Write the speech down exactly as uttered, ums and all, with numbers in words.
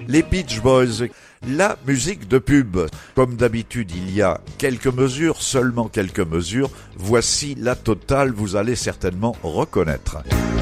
Les Beach Boys, la musique de pub. Comme d'habitude, il y a quelques mesures, seulement quelques mesures. Voici la totale, vous allez certainement reconnaître.